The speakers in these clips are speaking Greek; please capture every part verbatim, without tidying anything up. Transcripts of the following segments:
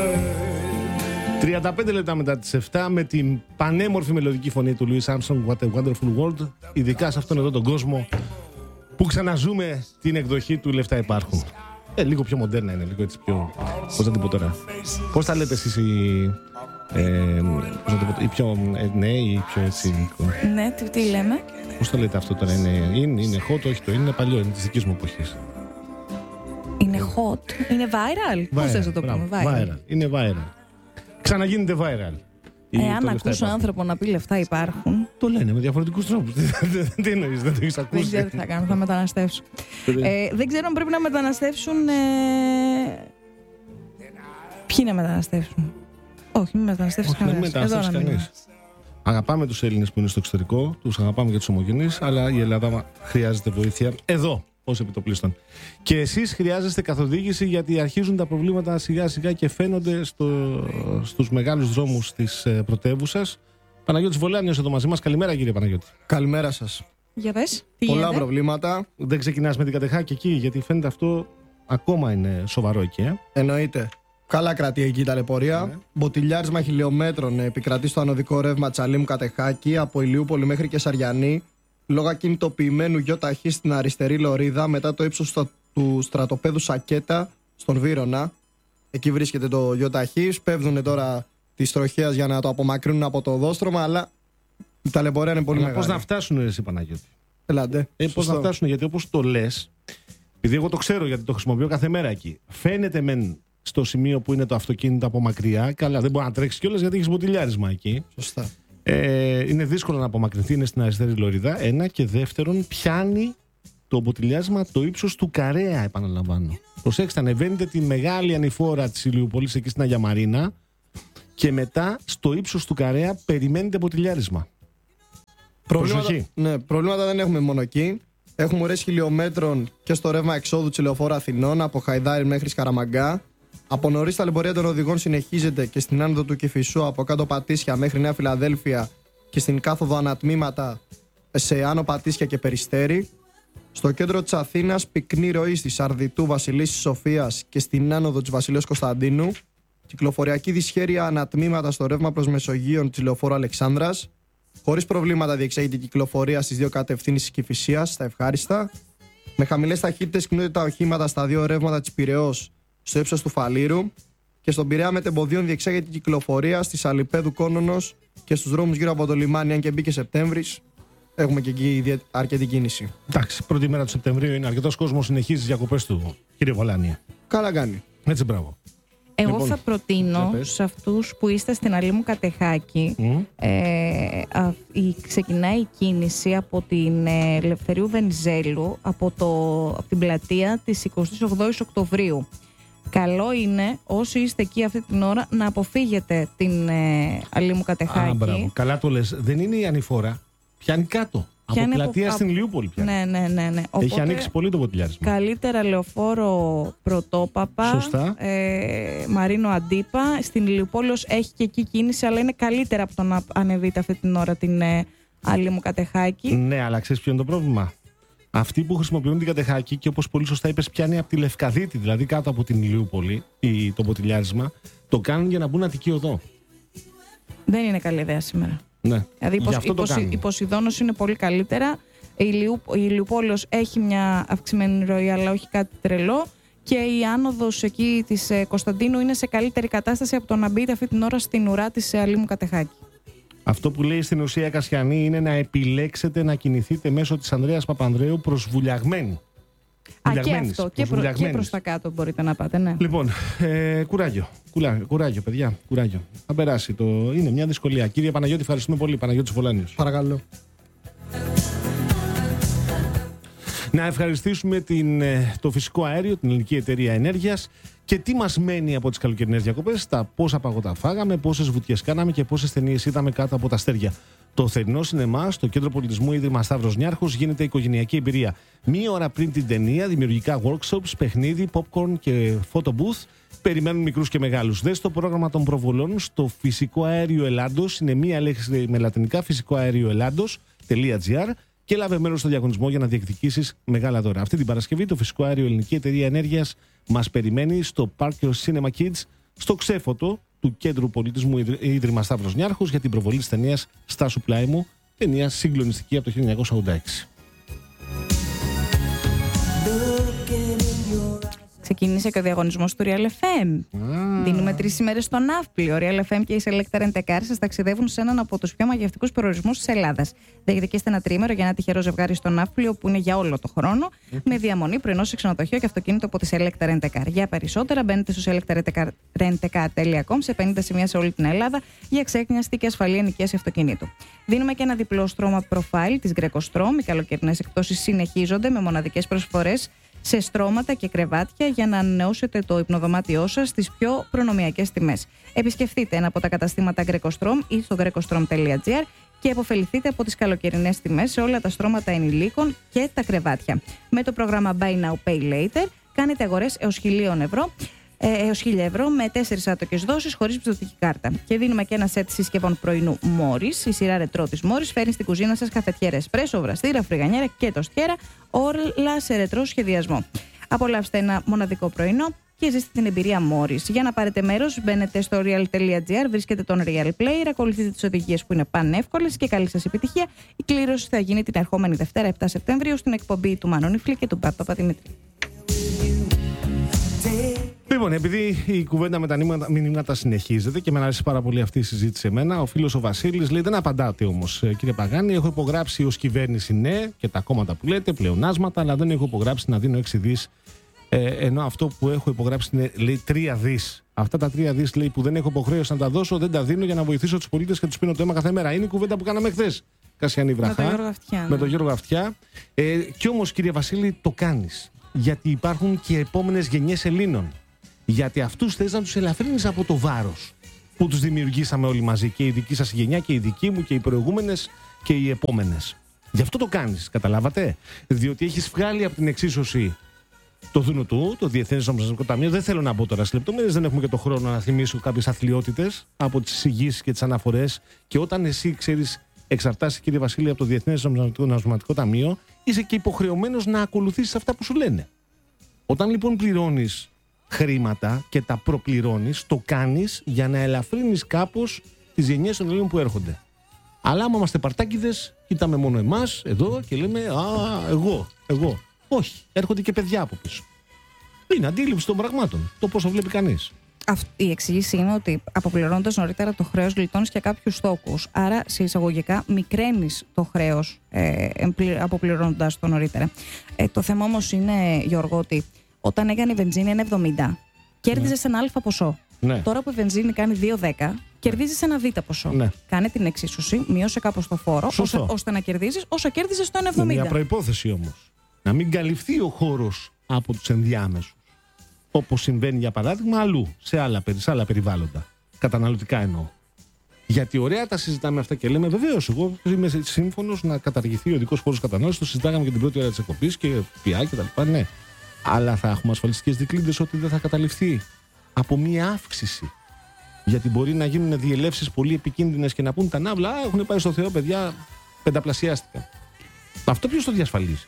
τριάντα πέντε λεπτά μετά τις επτά, με την πανέμορφη μελωδική φωνή του Louis Armstrong, What a Wonderful World, ειδικά σε αυτόν εδώ τον κόσμο που ξαναζούμε την εκδοχή του Λεφτά Υπάρχουν. Ε, λίγο πιο μοντέρνα είναι, λίγο έτσι πιο... Πώς θα την πω τώρα. Πώς θα λέτε εσείς οι... Ε, πώς θα το πω, οι πιο ε, νέοι ή πιο έτσι... Ναι, τι, τι λέμε. Πώς θα λέτε αυτό τώρα, είναι, είναι, είναι hot, όχι το είναι παλιό, είναι της δικής μου εποχής. Είναι hot, είναι viral, πώς θες να το πούμε, viral. viral. Είναι viral. Ξαναγίνεται viral. Εάν ακούσω άνθρωπο να πει λεφτά υπάρχουν. Το λένε με διαφορετικούς τρόπους. Τι εννοείς, δεν το έχεις ακούσει? Δεν ξέρω τι θα κάνω, θα μεταναστεύσω. ε, δεν ξέρω αν πρέπει να μεταναστεύσουν. Ε... Ποιοι να μεταναστεύσουν? Όχι, μην μεταναστεύσει κανένας. Αγαπάμε τους Έλληνες που είναι στο εξωτερικό, τους αγαπάμε για τους ομογενείς, αλλά η Ελλάδα χρειάζεται βοήθεια εδώ, ως επιτοπλίστων. Και εσείς χρειάζεστε καθοδήγηση, γιατί αρχίζουν τα προβλήματα σιγά σιγά και φαίνονται στο, στους μεγάλους δρόμους της ε, πρωτεύουσας. Παναγιώτης Βολάνιος εδώ μαζί μας. Καλημέρα, κύριε Παναγιώτη. Καλημέρα σας. Για πες, τι Πολλά γίνεται? προβλήματα. Δεν ξεκινάς με την Κατεχάκη εκεί, γιατί φαίνεται αυτό ακόμα είναι σοβαρό εκεί. Ε? Εννοείται. Καλά κρατεί εκεί η ταλαιπωρία. Ναι. Μποτιλιάρισμα χιλιόμετρων επικρατεί στο ανωδικό ρεύμα Τσαλίμου Κατεχάκη από Ηλιούπολη μέχρι και Σαριανή, λόγω ακινητοποιημένου γιοταχή στην αριστερή λωρίδα μετά το ύψος του στρατοπέδου Σακέτα στον Βύρωνα. Εκεί βρίσκεται το γιοταχή. Σπέβδουν τώρα τη τροχέα για να το απομακρύνουν από το οδόστρωμα, αλλά η ταλαιπωρία είναι πολύ αλλά μεγάλη. Πώς να φτάσουν, εσύ Παναγιώτη? Ελάτε. Ε, πώς να φτάσουν, γιατί όπως το λες, επειδή εγώ το ξέρω γιατί το χρησιμοποιώ κάθε μέρα εκεί, φαίνεται μεν στο σημείο που είναι το αυτοκίνητο από μακριά, καλά, δεν μπορεί να τρέξει κιόλας γιατί έχει μποτιλιάρισμα εκεί. Σωστά. Ε, είναι δύσκολο να απομακρυνθεί, είναι στην αριστερή λωρίδα. Ένα, και δεύτερον, πιάνει το μποτιλιάρισμα το ύψος του καρέα, επαναλαμβάνω. Προσέξτε, ανεβαίνετε τη μεγάλη ανηφόρα της Ηλιούπολης εκεί στην Αγία Μαρίνα και μετά στο ύψος του καρέα περιμένετε μποτιλιάρισμα. Προβλήματα, ναι, προβλήματα δεν έχουμε μόνο εκεί. Έχουμε ουρές χιλιόμετρων και στο ρεύμα εξόδου της Λεωφόρου Αθηνών από Χαϊδάρι μέχρι Σκαραμαγκά. Από νωρίς τα ταλαιπωρία των οδηγών συνεχίζεται και στην άνοδο του Κηφισού από κάτω Πατήσια μέχρι Νέα Φιλαδέλφια και στην κάθοδο ανατμήματα σε Άνω Πατήσια και Περιστέρι. Στο κέντρο της Αθήνας πυκνή ροή στη Σαρδιτού Βασιλής της Σοφίας και στην άνοδο της Βασιλείας Κωνσταντίνου. Κυκλοφοριακή δυσχέρεια ανατμήματα στο ρεύμα προς Μεσογείων της Λεωφόρου Αλεξάνδρας. Χωρίς προβλήματα διεξάγεται η κυκλοφορία στις δύο κατευθύνσεις της Κηφισίας, στα ευχάριστα. Με χαμηλές ταχύτητες κινούνται τα οχήματα στα δύο ρεύματα της Πειραιώς στο ύψος του Φαλήρου. Και στον Πειραιά μετεμποδίων διεξάγεται η κυκλοφορία στη Αλιπέδου Κόνονος και στους δρόμους γύρω από το λιμάνι, αν και μπήκε Σεπτέμβρης. Έχουμε και εκεί αρκετή κίνηση. Εντάξει, πρώτη μέρα του Σεπτεμβρίου είναι αρκετός κόσμος, συνεχίζει τις διακοπές του, κύριε Βολάνια. Καλά κάνει. Έτσι, μπράβο. Εγώ Λοιπόν, θα προτείνω σε αυτούς που είστε στην Αλήμου Κατεχάκη, mm. ε, α, η, ξεκινάει η κίνηση από την ε, Ελευθερίου Βενιζέλου, από, το, από την πλατεία της εικοστής ογδόης Οκτωβρίου. Καλό είναι όσοι είστε εκεί αυτή την ώρα να αποφύγετε την ε, Αλήμου Κατεχάκη. Α, μπράβο. Καλά το λες. Δεν είναι η ανηφόρα. Πιάνει κάτω. Πιάνει από πλατεία από... στην Ηλιούπολη πιάνει. Ναι, ναι, ναι, ναι. Έχει Οπότε, ανοίξει πολύ το μποτιλιάρισμα. Καλύτερα Λεωφόρο Πρωτόπαπα. Σωστά. Ε, Μαρίνο Αντίπα. Στην Ηλιούπολη έχει και εκεί κίνηση, αλλά είναι καλύτερα από το να ανεβείτε αυτή την ώρα την ε, Αλήμου Κατεχάκη. Ναι, αλλά ξέρεις ποιο είναι το πρόβλημα? Αυτοί που χρησιμοποιούν την Κατεχάκη και όπως πολύ σωστά είπες, πιάνει από τη Λευκαδίτη, δηλαδή κάτω από την Ηλιούπολη, η, το μποτιλιάρισμα, το κάνουν για να μπουν Αττική Οδό. Δεν είναι καλή ιδέα σήμερα. Ναι. Δηλαδή η, αυτό η, Ποση, η Ποσειδώνος είναι πολύ καλύτερα. Η, Ηλιου, η Ηλιούπολης έχει μια αυξημένη ροή, αλλά όχι κάτι τρελό. Και η άνοδος εκεί της ε, Κωνσταντίνου είναι σε καλύτερη κατάσταση από το να μπείτε αυτή την ώρα στην ουρά της ε, Αλήμου Κατεχάκη. Αυτό που λέει στην ουσία Κασιανή είναι να επιλέξετε να κινηθείτε μέσω της Ανδρέας Παπανδρέου προς Βουλιαγμένη. Α, και αυτό. Και, προ, και προς τα κάτω μπορείτε να πάτε, ναι. Λοιπόν, ε, κουράγιο. Κουλά, κουράγιο, παιδιά. Κουράγιο. Θα περάσει. Το... Είναι μια δυσκολία. Κύριε Παναγιώτη, ευχαριστούμε πολύ. Παναγιώτης Βολάνιος. Παρακαλώ. Να ευχαριστήσουμε την, το φυσικό αέριο, την ελληνική εταιρεία ενέργειας. Και τι μας μένει από τις καλοκαιρινές διακοπές, τα πόσα παγωτά φάγαμε, πόσες βουτιές κάναμε και πόσες ταινίες είδαμε κάτω από τα αστέρια. Το θερινό σινεμά στο Κέντρο Πολιτισμού Ίδρυμα Σταύρος Νιάρχος γίνεται οικογενειακή εμπειρία. Μία ώρα πριν την ταινία, δημιουργικά workshops, παιχνίδι, popcorn και photo booth περιμένουν μικρούς και μεγάλους. Δες το πρόγραμμα των προβολών στο Φυσικό Αέριο Ελλάδος, είναι μία λέξη με λατινικά, φυσικό αέριο ελλάδος.gr, και λάβε μέρος στο διαγωνισμό για να διεκδικήσεις μεγάλα δώρα. Αυτή την Παρασκευή το Φυσικό Αέριο Ελληνική Εταιρεία Ενέργειας μας περιμένει στο Park Your Cinema Kids στο ξέφωτο του Κέντρου Πολιτισμού Ίδρυμα Σταύρος Νιάρχος για την προβολή της ταινίας «Στα σουπλάι μου», ταινία συγκλονιστική από το χίλια εννιακόσια ογδόντα έξι. Ξεκίνησε και ο διαγωνισμός του Real εφ εμ. Mm. Δίνουμε τρεις ημέρες στο Ναύπλιο. Ο Real εφ εμ και η Selecta Rent a Car σας ταξιδεύουν σε έναν από τους πιο μαγευτικούς προορισμούς της Ελλάδας. Διεκδικήστε ένα τρίμερο για ένα τυχερό ζευγάρι στο Ναύπλιο που είναι για όλο το χρόνο, mm. με διαμονή, πρωινό σε ξενοδοχείο και αυτοκίνητο από τη Selecta Rent a Car. Για περισσότερα μπαίνετε στο selecta rent a car τελεία com σε πενήντα σημεία σε όλη την Ελλάδα για ξέκνιαστη και ασφαλή ενοικίαση αυτοκινήτου. Δίνουμε και ένα διπλό στρώμα profile της Greco-Strom. Οι καλοκαιρινές εκπτώσεις συνεχίζονται με μοναδικές προσφορές σε στρώματα και κρεβάτια για να ανανεώσετε το υπνοδωμάτιό σας στις πιο προνομιακές τιμές. Επισκεφτείτε ένα από τα καταστήματα Greco-Strom ή στο greco-strom τελεία gr και επωφεληθείτε από τις καλοκαιρινές τιμές σε όλα τα στρώματα ενηλίκων και τα κρεβάτια. Με το πρόγραμμα Buy Now Pay Later κάνετε αγορές έως χίλια ευρώ. έως χίλια ευρώ με τέσσερις άτοκες δόσεις χωρίς πιστωτική κάρτα. Και δίνουμε και ένα σετ συσκευών πρωινού Morris. Η σειρά ρετρό της Morris φέρνει στην κουζίνα σας καφετιέρα εσπρέσο, βραστήρα, φρυγανιέρα και τοστιέρα, όλα σε ρετρό σχεδιασμό. Απολαύστε ένα μοναδικό πρωινό και ζήστε την εμπειρία Morris. Για να πάρετε μέρος, μπαίνετε στο real τελεία gr, βρίσκετε τον Real Player, ακολουθείτε τις οδηγίες που είναι πανεύκολες και καλή σας επιτυχία. Η κλήρωση θα γίνει την ερχόμενη Δευτέρα επτά Σεπτεμβρίου στην εκπομπή του Μάνο Νιφλή και του Μπάρ Παπαδημητρίου. Λοιπόν, επειδή η κουβέντα με τα μηνύματα συνεχίζεται και με αρέσει πάρα πολύ αυτή η συζήτηση εμένα, ο φίλος ο Βασίλης λέει: δεν απαντάτε όμως, κύριε Παγάνη. Έχω υπογράψει ως κυβέρνηση ναι και τα κόμματα που λέτε, πλεονάσματα, αλλά δεν έχω υπογράψει να δίνω έξι δις. Ε, ενώ αυτό που έχω υπογράψει είναι, λέει, τρία δις. Αυτά τα τρία δις, λέει, που δεν έχω υποχρέωση να τα δώσω, δεν τα δίνω για να βοηθήσω τους πολίτες και τους πίνω το αίμα κάθε μέρα. Είναι η κουβέντα που κάναμε χθες. Κασιανή Βραχά. Με τον Γιώργο Αυτιά. Με τον Γιώργο Αυτιά. Ε, κι όμως, κύριε Βασίλη, το κάνεις. Γιατί υπάρχουν και επόμενες γενιές Ελλήνων. Γιατί αυτούς θες να τους ελαφρύνεις από το βάρος που τους δημιουργήσαμε όλοι μαζί. Και η δική σας γενιά και η δική μου και οι προηγούμενες και οι επόμενες. Γι' αυτό το κάνεις, καταλάβατε. Διότι έχεις βγάλει από την εξίσωση το ΔΝΤ, το Διεθνές Νομισματικό Ταμείο. Δεν θέλω να μπω τώρα σε λεπτομέρειες, δεν έχουμε και το χρόνο να θυμίσω κάποιες αθλιότητες από τις εισηγήσεις και τις αναφορές. Και όταν εσύ, ξέρεις, εξαρτάσαι, κύριε Βασίλη, από το Διεθνές Νομισματικό Ταμείο, είσαι και υποχρεωμένος να ακολουθήσεις αυτά που σου λένε. Όταν λοιπόν πληρώνεις χρήματα και τα προπληρώνεις, το κάνεις για να ελαφρύνεις κάπως τις γενιές των Ελλήνων που έρχονται. Αλλά άμα είμαστε παρτάκιδες, κοιτάμε μόνο εμάς εδώ και λέμε «Α, εγώ, εγώ». Όχι, έρχονται και παιδιά από πίσω. Είναι αντίληψη των πραγμάτων, το πώς το βλέπει κανείς. Η εξήγηση είναι ότι αποπληρώνοντας νωρίτερα το χρέος, γλιτώνεις και κάποιους στόκους. Άρα, σε εισαγωγικά, μικραίνεις το χρέος ε, αποπληρώνοντας το νωρίτερα. Ε, το θέμα όμως είναι, Γιώργο, ότι όταν έκανε η βενζίνη ένα εβδομήντα, κέρδιζες ναι. ένα αλφα ποσό. Ναι. Τώρα που η βενζίνη κάνει δύο δέκα, κερδίζεις ένα β ποσό. Ναι. Κάνε την εξίσωση, μείωσε κάπως το φόρο, ώστε, ώστε να κερδίζεις όσα κέρδιζες στο ένα εβδομήντα. Είναι μια προϋπόθεση όμως. Να μην καλυφθεί ο χώρος από τους ενδιάμεσους. Όπως συμβαίνει για παράδειγμα αλλού, σε άλλα, σε άλλα περιβάλλοντα. Καταναλωτικά εννοώ. Γιατί ωραία τα συζητάμε αυτά και λέμε βεβαίως, εγώ είμαι σύμφωνος να καταργηθεί ο ειδικός φόρος κατανάλωσης. Το συζητάγαμε και την πρώτη ώρα της εκπομπής και πια και τα λοιπά. Ναι. Αλλά θα έχουμε ασφαλιστικές δικλείδες ότι δεν θα καταληφθεί από μία αύξηση. Γιατί μπορεί να γίνουν διελεύσεις πολύ επικίνδυνες και να πούν τα ναύλα, έχουν πάει στο Θεό, παιδιά, πενταπλασιάστηκαν. Αυτό ποιος το διασφαλίζει?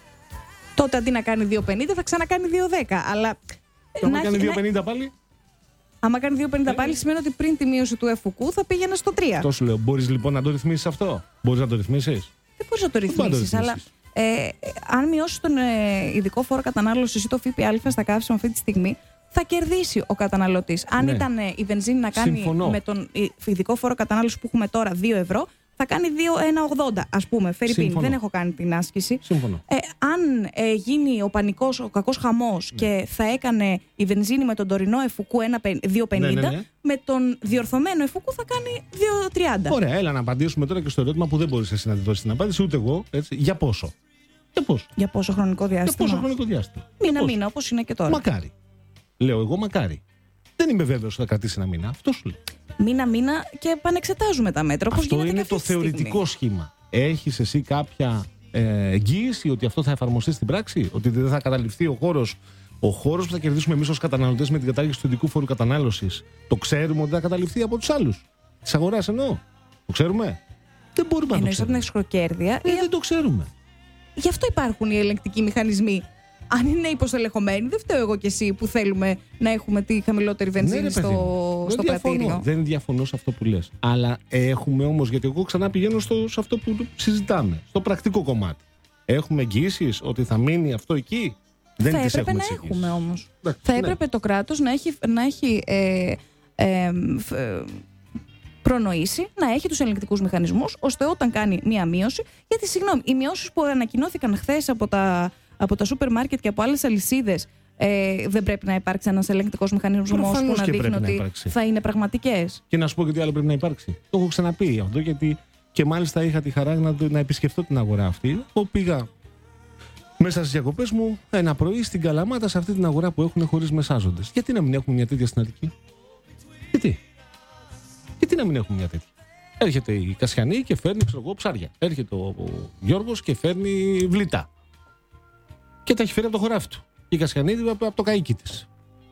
Τότε αντί να κάνει δύο πενήντα θα ξανακάνει δύο δέκα. Αλλά. Και άμα κάνει δύο πενήντα πάλι. Άμα κάνει δύο πενήντα πάλι, σημαίνει ότι πριν τη μείωση του εφουκού θα πήγαινε στο τρία. Αυτό σου λέω. Μπορείς λοιπόν να το ρυθμίσεις αυτό? Μπορείς να το ρυθμίσεις? Δεν μπορείς να το ρυθμίσεις, αλλά. Ε, αν μειώσει τον ε, ειδικό φόρο κατανάλωσης ή το ΦΠΑ στα καύσιμα αυτή τη στιγμή, θα κερδίσει ο καταναλωτής. Αν ναι. ήταν ε, η βενζίνη να κάνει Συμφωνώ. με τον ειδικό φόρο κατανάλωσης που έχουμε τώρα δύο ευρώ, θα κάνει δύο ένα ογδόντα, ας πούμε. Φερρυπίν, δεν έχω κάνει την άσκηση. Ε, αν ε, γίνει ο πανικός, ο κακός χαμός ναι. και θα έκανε η βενζίνη με τον τωρινό εφουκού δύο πενήντα, ναι, ναι, ναι. με τον διορθωμένο εφουκού θα κάνει δύο τριάντα. Ωραία, έλα να απαντήσουμε τώρα και στο ερώτημα που δεν μπορείς εσύ να τη δώσεις την απάντηση, ούτε εγώ. Έτσι. Για πόσο? Για πόσο? Για πόσο χρονικό διάστημα? Για πόσο χρονικό διάστημα? Μήνα-μήνα, όπως είναι και τώρα. Μακάρι. Λέω εγώ μακάρι. Δεν είμαι βέβαιος ότι θα κρατήσει ένα μήνα. Αυτό σου λέει. Μήνα-μήνα και επανεξετάζουμε τα μέτρα. Αυτό είναι το θεωρητικό σχήμα. Έχεις εσύ κάποια ε, εγγύηση ότι αυτό θα εφαρμοστεί στην πράξη? Ότι δεν θα καταληφθεί ο χώρος, ο χώρος που θα κερδίσουμε εμείς ως καταναλωτές με την κατάργηση του ειδικού φόρου κατανάλωσης? Το ξέρουμε ότι θα καταληφθεί από τους άλλους της αγοράς εννοώ? Το ξέρουμε? Δεν μπορούμε να το ξέρουμε. Εννοείς ότι είναι εξχροκέρδεια. Ε, δεν το ξέρουμε. Γι' αυτό υπάρχουν οι ελεγκτικοί μηχανισμοί. Αν είναι υποστελεχωμένοι, δεν φταίω εγώ και εσύ που θέλουμε να έχουμε τη χαμηλότερη βενζίνη ναι, στο, στο πρατήριο. Δεν διαφωνώ σε αυτό που λες. Αλλά έχουμε όμως, γιατί εγώ ξανά πηγαίνω στο, σε αυτό που συζητάμε, στο πρακτικό κομμάτι. Έχουμε εγγυήσεις ότι θα μείνει αυτό εκεί. Δεν θα τις έπρεπε έχουμε να έχουμε όμως. Ναι, θα ναι. έπρεπε το κράτος να έχει, να έχει ε, ε, ε, προνοήσει, να έχει τους ελεγκτικούς μηχανισμούς, ώστε όταν κάνει μία μείωση. Γιατί, συγγνώμη, οι μειώσεις που ανακοινώθηκαν χθες από τα, από τα σούπερ μάρκετ και από άλλες αλυσίδες, ε, δεν πρέπει να υπάρξει ένας ελεγκτικός μηχανισμός που να δείχνει ότι να θα είναι πραγματικές. Και να σου πω και τι άλλο πρέπει να υπάρξει. Το έχω ξαναπεί αυτό, γιατί και μάλιστα είχα τη χαρά να, να επισκεφτώ την αγορά αυτή, όπου πήγα μέσα στις διακοπές μου ένα πρωί στην Καλαμάτα, σε αυτή την αγορά που έχουν χωρίς μεσάζοντες. Γιατί να μην έχουμε μια τέτοια στην Αττική? Γιατί? Γιατί να μην έχουμε μια τέτοια? Έρχεται η Κασιανή και φέρνει, ξέρω εγώ, ψάρια. Έρχεται ο, ο Γιώργος και φέρνει βλήτα. Και τα έχει φέρει από το χωράφι του. Η Κασιανή από, από το καΐκι της.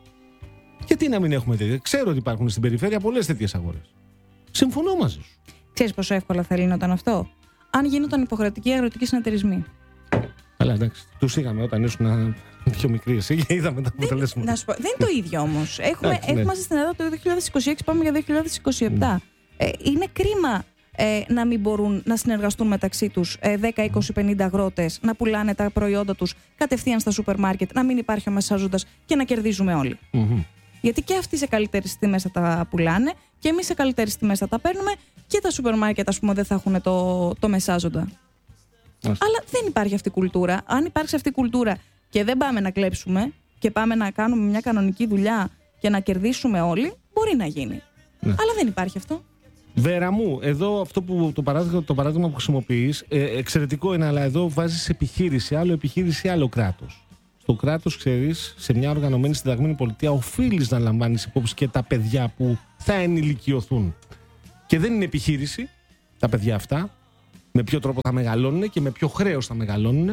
Γιατί να μην έχουμε τέτοια? Ξέρω ότι υπάρχουν στην περιφέρεια πολλές τέτοιες αγορές. Συμφωνώ μαζί σου. Ξέρεις πόσο εύκολα θα λύνονταν αυτό? Αν γίνονταν υποχρεωτικοί αγροτικοί συνεταιρισμοί. Αλλά εντάξει, τους είχαμε όταν ήσουν πιο μικροί εσύ και είδαμε τα αποτελέσματα. Να σου πω, δεν είναι το ίδιο όμως. Έχουμε, εντάξει, ναι. έχουμε στην Ελλάδα το δύο χιλιάδες είκοσι έξι, πάμε για δύο χιλιάδες είκοσι επτά. Mm. Ε, είναι κρίμα ε, να μην μπορούν να συνεργαστούν μεταξύ τους ε, δέκα, είκοσι, πενήντα αγρότες, να πουλάνε τα προϊόντα τους κατευθείαν στα σούπερ μάρκετ, να μην υπάρχει ο μεσάζοντας και να κερδίζουμε όλοι. Mm-hmm. Γιατί και αυτοί σε καλύτερες τιμές θα τα πουλάνε και εμείς σε καλύτερες τιμές θα τα παίρνουμε και τα σούπερ μάρκετ, ας πούμε, δεν θα έχουν το, το μεσάζοντα. Άς. Αλλά δεν υπάρχει αυτή η κουλτούρα. Αν υπάρξει αυτή η κουλτούρα και δεν πάμε να κλέψουμε και πάμε να κάνουμε μια κανονική δουλειά και να κερδίσουμε όλοι, μπορεί να γίνει. Ναι. Αλλά δεν υπάρχει αυτό. Βέρα μου, εδώ αυτό που το παράδειγμα, το παράδειγμα που χρησιμοποιείς, ε, εξαιρετικό είναι, αλλά εδώ βάζεις επιχείρηση, άλλο επιχείρηση, άλλο κράτος. Στο κράτος, ξέρεις, σε μια οργανωμένη συνταγμένη πολιτεία, οφείλεις να λαμβάνεις υπόψη και τα παιδιά που θα ενηλικιωθούν. Και δεν είναι επιχείρηση τα παιδιά αυτά. Με ποιο τρόπο θα μεγαλώνουν και με ποιο χρέος θα μεγαλώνουν.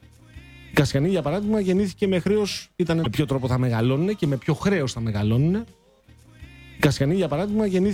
Η Κασιανή, για παράδειγμα, γεννήθηκε με χρέος. Ήταν με ποιο τρόπο θα μεγαλώνουν και με ποιο χρέος θα μεγαλώνουν. Η Κασιανή, για παράδειγμα, γεννήθηκε.